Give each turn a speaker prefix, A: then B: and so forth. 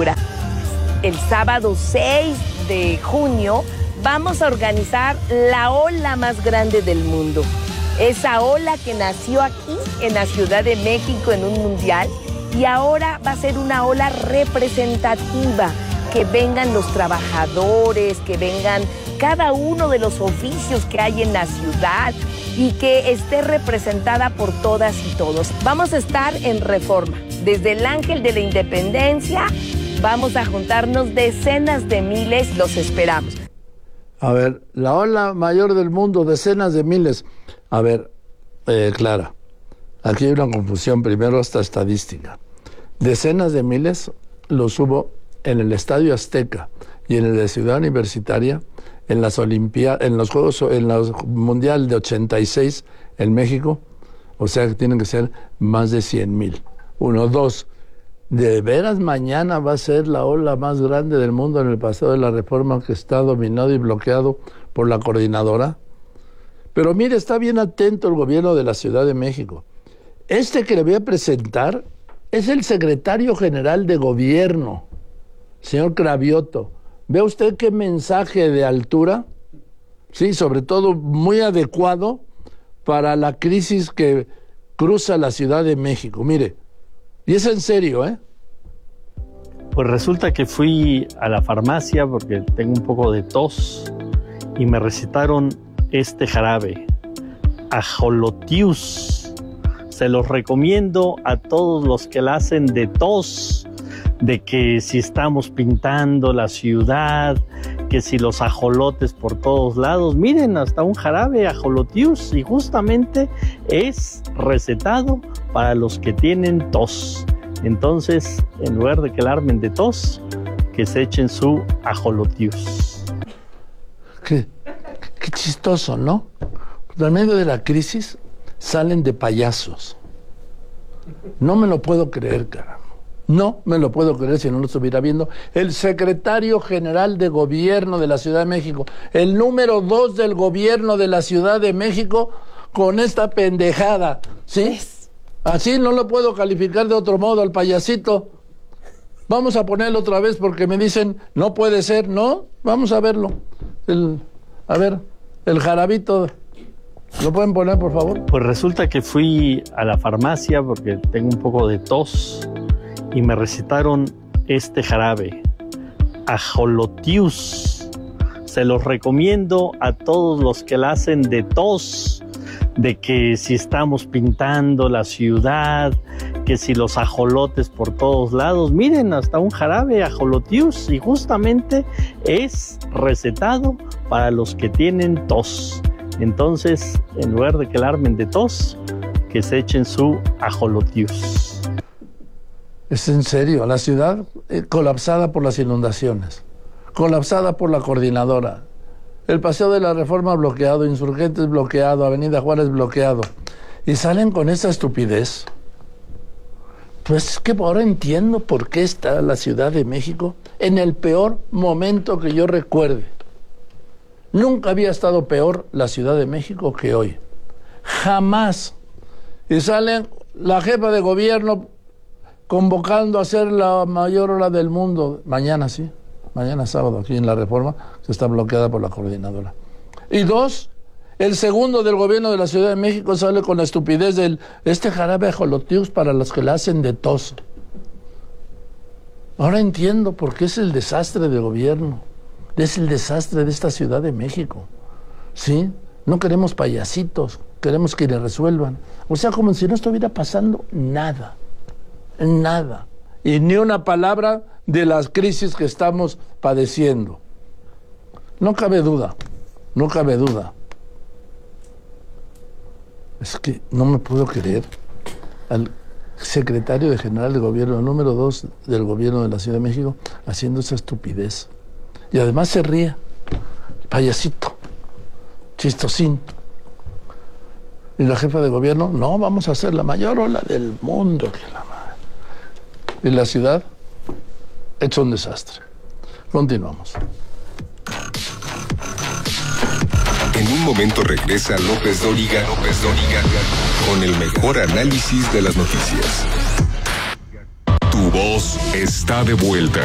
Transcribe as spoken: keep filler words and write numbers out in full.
A: Cultura. El sábado seis de junio vamos a organizar la ola más grande del mundo. Esa ola que nació aquí en la Ciudad de México en un mundial y ahora va a ser una ola representativa. Que vengan los trabajadores, que vengan cada uno de los oficios que hay en la ciudad y que esté representada por todas y todos. Vamos a estar en Reforma. Desde el Ángel de la Independencia vamos a juntarnos decenas de miles, los esperamos.
B: A ver, la ola mayor del mundo, decenas de miles. A ver, eh, Clara, aquí hay una confusión, primero esta estadística. Decenas de miles los hubo en el Estadio Azteca y en el de Ciudad Universitaria, en las Olimpiadas, en los Juegos, en los Mundial de ochenta y seis en México, o sea que tienen que ser más de cien mil. Uno, dos, ¿de veras mañana va a ser la ola más grande del mundo en el Paseo de la Reforma que está dominado y bloqueado por la coordinadora? Pero mire, está bien atento el gobierno de la Ciudad de México. Este que le voy a presentar es el secretario general de gobierno, señor Cravioto. ¿Ve usted qué mensaje de altura? Sí, sobre todo muy adecuado para la crisis que cruza la Ciudad de México. Mire, y es en serio, ¿eh?
C: Pues resulta que fui a la farmacia porque tengo un poco de tos y me recetaron este jarabe, Ajolotius. Se los recomiendo a todos los que la hacen de tos, de que si estamos pintando la ciudad, que si los ajolotes por todos lados. Miren, hasta un jarabe Ajolotius, y justamente es recetado para los que tienen tos. Entonces, en lugar de que la armen de tos, que se echen su Ajolotius.
B: Qué, qué chistoso, ¿no? En medio de la crisis salen de payasos. No me lo puedo creer, carajo. No me lo puedo creer si no lo estuviera viendo. El secretario general de gobierno de la Ciudad de México, el número dos del gobierno de la Ciudad de México, con esta pendejada, ¿sí? Así no lo puedo calificar de otro modo al payasito. Vamos a ponerlo otra vez porque me dicen, no puede ser, ¿no? Vamos a verlo. El, a ver, el jarabito. ¿Lo pueden poner, por favor?
C: Pues resulta que fui a la farmacia porque tengo un poco de tos y me recetaron este jarabe, Ajolotius. Se los recomiendo a todos los que la hacen de tos, de que si estamos pintando la ciudad, que si los ajolotes por todos lados. Miren, hasta un jarabe Ajolotius, y justamente es recetado para los que tienen tos. Entonces, en lugar de que la armen de tos, que se echen su Ajolotius.
B: Es en serio, la ciudad eh, colapsada por las inundaciones, colapsada por la coordinadora, el Paseo de la Reforma bloqueado, Insurgentes bloqueado, Avenida Juárez bloqueado, y salen con esa estupidez. Pues que ahora entiendo por qué está la Ciudad de México en el peor momento que yo recuerde. Nunca había estado peor la Ciudad de México que hoy. Jamás. Y salen la jefa de gobierno convocando a ser la mayor ola del mundo. Mañana sí, mañana sábado, aquí en la Reforma, que está bloqueada por la coordinadora. Y dos, el segundo del gobierno de la Ciudad de México sale con la estupidez del este jarabe Ajolotius para los que la hacen de tos. Ahora entiendo por qué es el desastre de gobierno. Es el desastre de esta Ciudad de México. ¿Sí? No queremos payasitos, queremos que le resuelvan. O sea, como si no estuviera pasando nada. Nada. Y ni una palabra de las crisis que estamos padeciendo. No cabe duda, no cabe duda. Es que no me puedo creer al secretario de general de gobierno, número dos del gobierno de la Ciudad de México, haciendo esa estupidez. Y además se ríe, payasito, chistosín. Y la jefa de gobierno, no, vamos a hacer la mayor ola del mundo. Que la madre. Y la ciudad, hecho un desastre. Continuamos.
D: En un momento regresa López Dóriga, López Dóriga, con el mejor análisis de las noticias. Tu voz está de vuelta.